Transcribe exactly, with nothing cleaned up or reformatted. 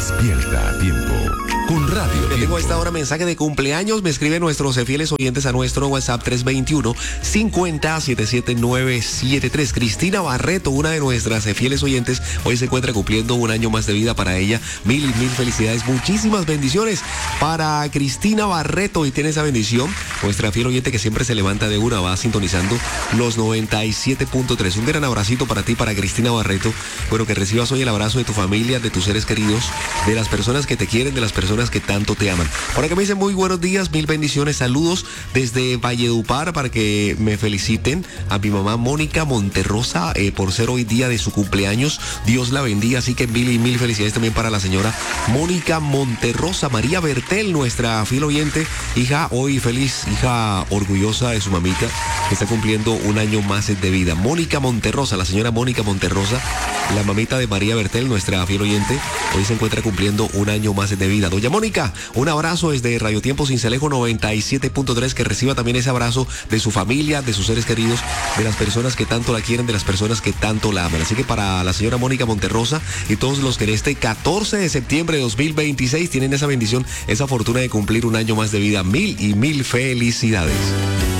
Despierta a tiempo con Radio Te Tiempo. tengo a esta hora mensaje de cumpleaños. Me escriben nuestros fieles oyentes a nuestro WhatsApp tres dos uno, cinco cero, siete siete nueve siete tres. Cristina Barreto, una de nuestras fieles oyentes, hoy se encuentra cumpliendo un año más de vida. Para ella, mil y mil felicidades. Muchísimas bendiciones para Cristina Barreto. Y tiene esa bendición nuestra fiel oyente que siempre se levanta de una, va sintonizando los noventa y siete punto tres. Un gran abracito para ti, para Cristina Barreto. Bueno, que recibas hoy el abrazo de tu familia, de tus seres queridos, de las personas que te quieren, de las personas que tanto te aman. Ahora que me dicen muy buenos días, mil bendiciones, saludos desde Valledupar para que me feliciten a mi mamá Mónica Monterrosa eh, por ser hoy día de su cumpleaños. Dios la bendiga, así que mil y mil felicidades también para la señora Mónica Monterrosa. María Bertel, nuestra fiel oyente, hija hoy feliz, hija orgullosa de su mamita, que está cumpliendo un año más de vida. Mónica Monterrosa, la señora Mónica Monterrosa, la mamita de María Bertel, nuestra fiel oyente, hoy se encuentra cumpliendo un año más de vida. Doña Mónica, un abrazo desde Radio Tiempo Cincelejo noventa y siete punto tres, que reciba también ese abrazo de su familia, de sus seres queridos, de las personas que tanto la quieren, de las personas que tanto la aman. Así que para la señora Mónica Monterrosa y todos los que en este catorce de septiembre de dos mil veintiséis tienen esa bendición, esa fortuna de cumplir un año más de vida, mil y mil felicidades.